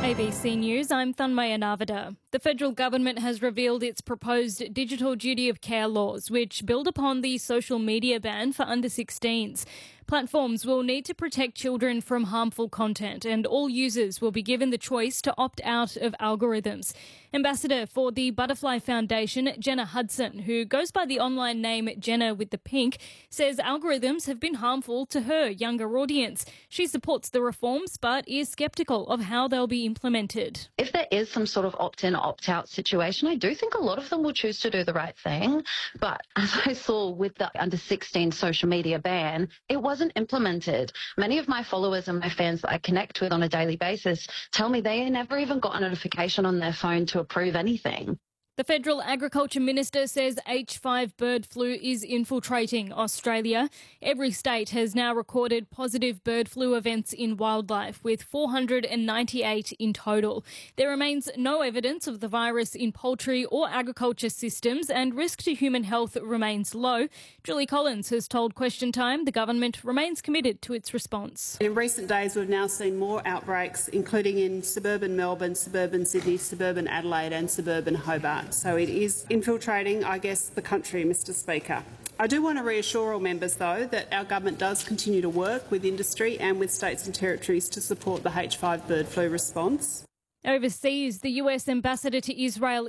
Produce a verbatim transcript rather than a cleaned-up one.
A B C News, I'm Thanmaya Navada. The federal government has revealed its proposed digital duty of care laws, which build upon the social media ban for under sixteens. Platforms will need to protect children from harmful content, and all users will be given the choice to opt out of algorithms. Ambassador for the Butterfly Foundation, Jenna Hudson, who goes by the online name Jenna with the Pink, says algorithms have been harmful to her younger audience. She supports the reforms but is sceptical of how they'll be implemented. If there is some sort of opt-in, opt-out situation, I do think a lot of them will choose to do the right thing. But as I saw with the under sixteen social media ban, it wasn't implemented. Many of my followers and my fans that I connect with on a daily basis tell me they never even got a notification on their phone to approve anything. The Federal Agriculture Minister says H five bird flu is infiltrating Australia. Every state has now recorded positive bird flu events in wildlife, with four hundred ninety-eight in total. There remains no evidence of the virus in poultry or agriculture systems, and risk to human health remains low. Julie Collins has told Question Time the government remains committed to its response. In recent days, we've now seen more outbreaks, including in suburban Melbourne, suburban Sydney, suburban Adelaide and suburban Hobart. So it is infiltrating, I guess, the country, Mr Speaker. I do want to reassure all members, though, that our government does continue to work with industry and with states and territories to support the H five bird flu response. Overseas, the U S ambassador to Israel